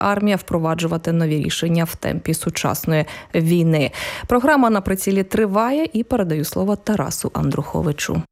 армія впроваджувати нові рішення в темпі сучасної війни. Програма «На прицілі» триває і передаю слово Тарасу Андруховичу.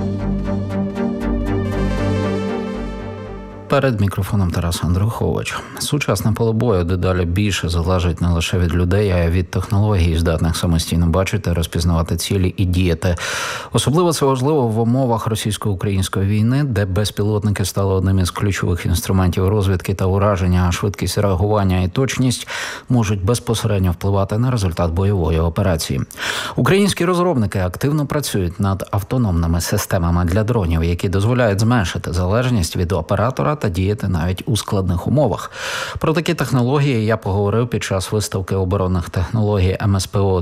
Перед мікрофоном Тарас Андрухович. Сучасне поле бою дедалі більше залежить не лише від людей, а й від технологій, здатних самостійно бачити, розпізнавати цілі і діяти. Особливо це важливо в умовах російсько-української війни, де безпілотники стали одним із ключових інструментів розвідки та ураження, а швидкість реагування і точність можуть безпосередньо впливати на результат бойової операції. Українські розробники активно працюють над автономними системами для дронів, які дозволяють зменшити залежність від оператора та діяти навіть у складних умовах. Про такі технології я поговорив під час виставки оборонних технологій МСПО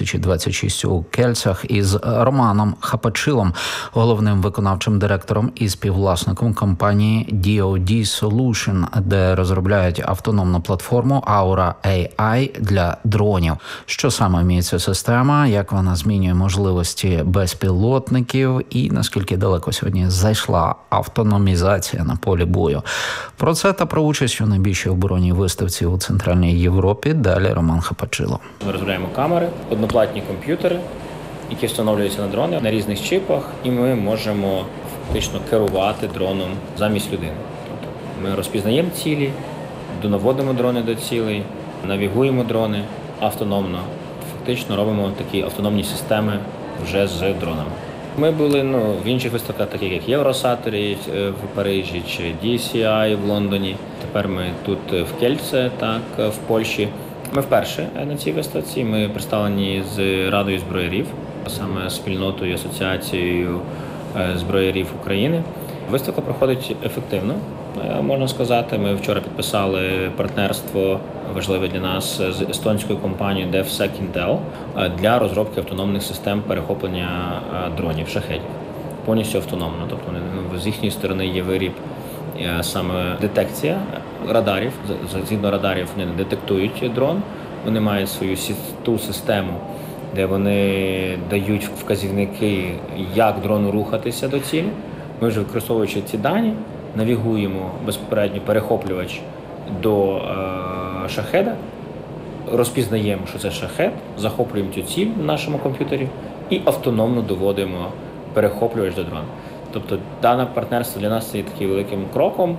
2026 у Кельцях із Романом Хапачилом, головним виконавчим директором і співвласником компанії DoD Solution, де розробляють автономну платформу Aura AI для дронів. Що саме вміє ця система, як вона змінює можливості безпілотників і наскільки далеко сьогодні зайшла автономізація на полі бою. Про це та про участь у найбільшій оборонній виставці у Центральній Європі далі Роман Хапачило. Ми розробляємо камери, одноплатні комп'ютери, які встановлюються на дрони на різних чипах, і ми можемо фактично керувати дроном замість людини. Тобто ми розпізнаємо цілі, донаводимо дрони до цілей, навігуємо дрони автономно. Фактично робимо такі автономні системи вже з дронами. Ми були в інших виставках, таких як Євросатері в Парижі чи DCI в Лондоні. Тепер ми тут в Кельце, в Польщі. Ми вперше на цій виставці. Ми представлені з Радою зброярів, саме спільнотою, асоціацією зброярів України. Виставка проходить ефективно, можна сказати. Ми вчора підписали партнерство важливе для нас з естонською компанією DevSec Intel для розробки автономних систем перехоплення дронів, шахедів. Повністю автономно. Тобто з їхньої сторони є виріб саме детекція радарів. Згідно радарів вони детектують дрон. Вони мають свою ту систему, де вони дають вказівники, як дрону рухатися до цілі. Ми вже, використовуючи ці дані, навігуємо безпосередньо перехоплювач до шахеда, розпізнаємо, що це шахед, захоплюємо цю ціль в нашому комп'ютері і автономно доводимо перехоплювач до дрона. Тобто дане партнерство для нас є таким великим кроком.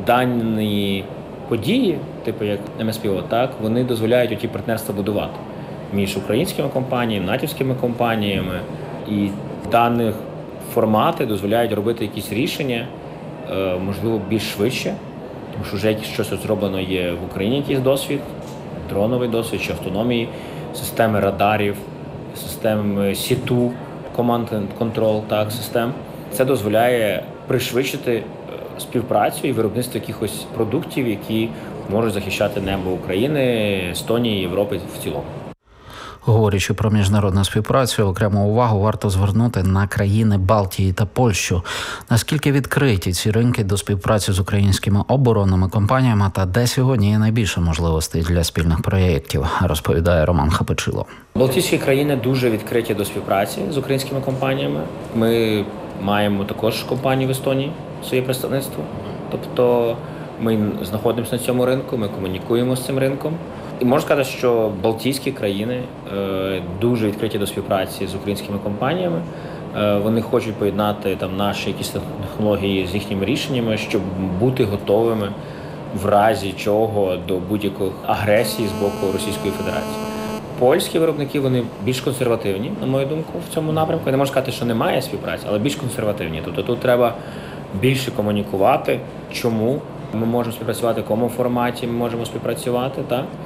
Дані події, типу як МСПО, вони дозволяють ті партнерства будувати між українськими компаніями, натівськими компаніями. І дані формати дозволяють робити якісь рішення, можливо, більш швидше, тому що вже щось зроблено є в Україні, якийсь досвід, дроновий досвід чи автономії, системи радарів, системи СІТУ, Command and Control, систем. Це дозволяє пришвидшити співпрацю і виробництво якихось продуктів, які можуть захищати небо України, Естонії, Європи в цілому. Говорячи про міжнародну співпрацю, окрему увагу варто звернути на країни Балтії та Польщу. Наскільки відкриті ці ринки до співпраці з українськими оборонними компаніями та де сьогодні є найбільше можливостей для спільних проєктів, розповідає Роман Хапачило. Балтійські країни дуже відкриті до співпраці з українськими компаніями. Ми маємо також компанію в Естонії, своє представництво. Тобто ми знаходимося на цьому ринку, ми комунікуємо з цим ринком. І можна сказати, що Балтійські країни дуже відкриті до співпраці з українськими компаніями. Вони хочуть поєднати наші якісь технології з їхніми рішеннями, щоб бути готовими в разі чого до будь-якої агресії з боку Російської Федерації. Польські виробники, вони більш консервативні, на мою думку, в цьому напрямку. Я не можу сказати, що немає співпраці, але більш консервативні. Тобто тут треба більше комунікувати, чому ми можемо співпрацювати, в якому форматі ми можемо співпрацювати.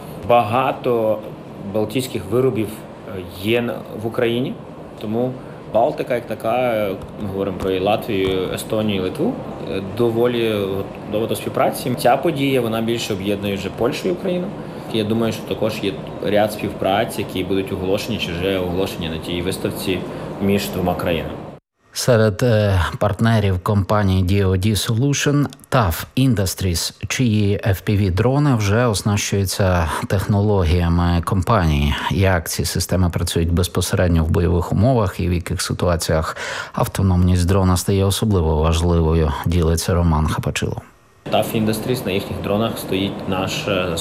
Багато балтійських виробів є в Україні, тому Балтика як така, ми говоримо про Латвію, Естонію і Литву, доволі готова до співпраці. Ця подія, вона більше об'єднує вже Польщу і Україну. Я думаю, що також є ряд співпраць, які будуть оголошені чи вже оголошені на тій виставці між двома країнами. Серед партнерів компанії DoD Solution TAF Industries, чиї FPV-дрони вже оснащуються технологіями компанії. Як ці системи працюють безпосередньо в бойових умовах і в яких ситуаціях автономність дрона стає особливо важливою, ділиться Роман Хапачило. TAF Industries, на їхніх дронах стоїть наш